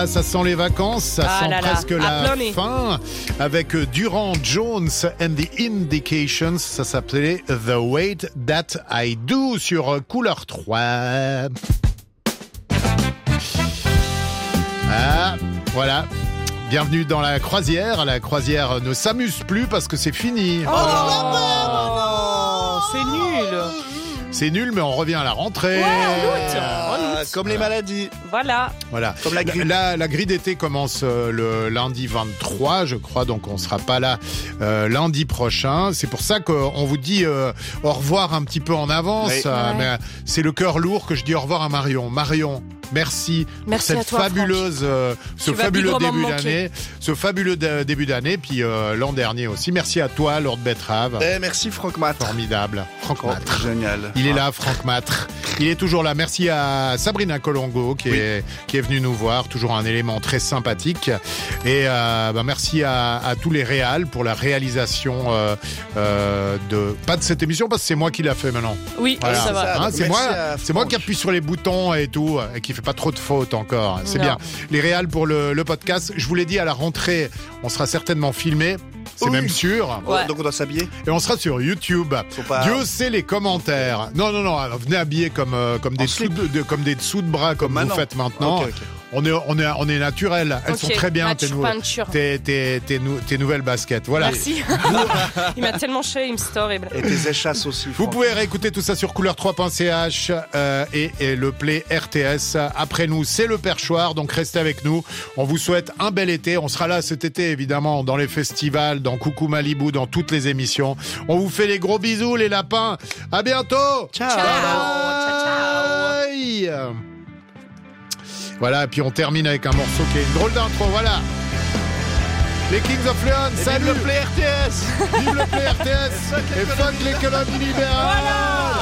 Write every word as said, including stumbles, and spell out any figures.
Ça sent les vacances, ça ah sent là presque là, la fin avec Durand Jones and the Indications. Ça s'appelait The Wait That I Do sur Couleur trois. Ah, voilà. Bienvenue dans la croisière. La croisière ne s'amuse plus parce que c'est fini. Oh, oh, c'est nul. C'est nul, mais on revient à la rentrée. Ouais, en août. En août. Comme les maladies. Voilà. Voilà. Comme la grille. La, la grille d'été commence euh, le lundi vingt-trois, je crois, donc on sera pas là euh, lundi prochain. C'est pour ça qu'on vous dit euh, au revoir un petit peu en avance. Oui. Euh, Ouais. mais c'est le cœur lourd que je dis au revoir à Marion. Marion, merci, Merci pour à cette toi, fabuleuse, euh, ce Tu vas fabuleux bigrement début me manquer. d'année, ce fabuleux de- début d'année, puis euh, l'an dernier aussi. Merci à toi, Lord Betrave. Eh, merci Franck Matre. Formidable. Franck Oh, Matre. génial. Il est là, Franck Matre. Il est toujours là. Merci à Sabrina Colongo qui, Oui. est, qui est venue nous voir. Toujours un élément très sympathique. Et euh, bah, merci à, à tous les réals pour la réalisation euh, euh, de pas de cette émission parce que c'est moi qui l'a fait maintenant. Oui, Voilà. ça va. ça. Hein, donc c'est merci moi, à c'est moi Franck. qui appuie sur les boutons et tout et qui fait pas trop de fautes encore. C'est Non. bien. Les réals pour le, le podcast. Je vous l'ai dit à la rentrée, on sera certainement filmé. C'est Oui. même sûr. Oh, Ouais. donc on doit s'habiller. Et on sera sur YouTube. Faut pas- Dieu sait les commentaires. Non, non, non. alors, venez habillés comme euh, comme des En dessous slip. de, de- comme des dessous de bras comme, vous maintenant. faites maintenant. Ok, ok. On est on est on est naturel. Elles Ok, sont très bien tes, nature nou- peinture. tes, tes, tes, nou- tes nouvelles baskets. Voilà. Merci. Il m'a tellement chié, il me c'est horrible. Et tes échasses aussi. Vous Franck. pouvez réécouter tout ça sur couleur trois point c h euh, et, et le play R T S. Après nous, c'est le perchoir, donc restez avec nous. On vous souhaite un bel été. On sera là cet été, évidemment, dans les festivals, dans Coucou Malibu, dans toutes les émissions. On vous fait les gros bisous, les lapins. À bientôt. Ciao. Ciao, ciao, ciao. Bye. Voilà, et puis on termine avec un morceau qui est une drôle d'intro. Voilà. Les Kings of Leon, Et salut vive le Play R T S. Vive le Play R T S. Et fuck l'économie libérale. Voilà.